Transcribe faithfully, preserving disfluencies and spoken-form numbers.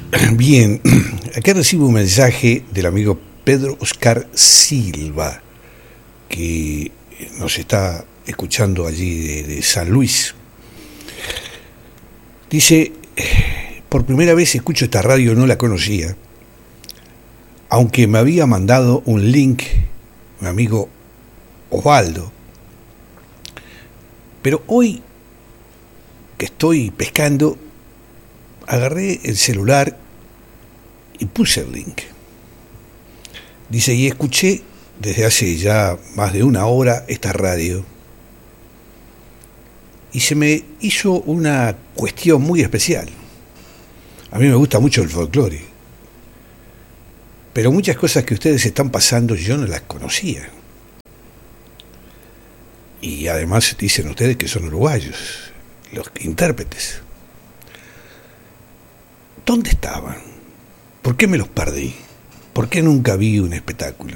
Bien, acá recibo un mensaje del amigo Pedro Oscar Silva, que nos está escuchando allí de, de San Luis. Dice, por primera vez escucho esta radio, no la conocía, aunque me había mandado un link mi amigo Osvaldo. Pero hoy que estoy pescando, agarré el celular y puse el link. Dice, y escuché desde hace ya más de una hora esta radio. Y se me hizo una cuestión muy especial. A mí me gusta mucho el folclore. Pero muchas cosas que ustedes están pasando yo no las conocía. Y además dicen ustedes que son uruguayos, los intérpretes. ¿Dónde estaban? ¿Por qué me los perdí? ¿Por qué nunca vi un espectáculo?